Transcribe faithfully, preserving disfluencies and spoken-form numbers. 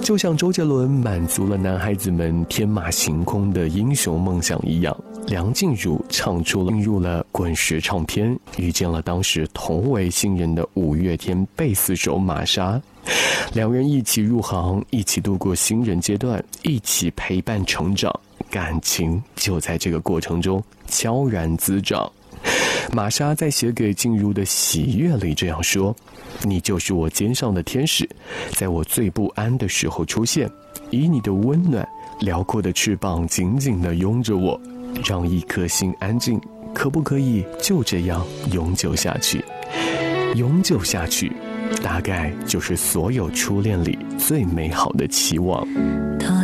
就像周杰伦满足了男孩子们天马行空的英雄梦想一样，梁静茹唱出了进入了滚石唱片，遇见了当时同为新人的五月天贝斯手玛莎，两人一起入行，一起度过新人阶段，一起陪伴成长，感情就在这个过程中悄然滋长。玛莎在写给静茹的喜悦里这样说：你就是我肩上的天使，在我最不安的时候出现，以你的温暖辽阔的翅膀紧紧地拥着我，让一颗心安静，可不可以就这样永久下去？永久下去，大概就是所有初恋里最美好的期望。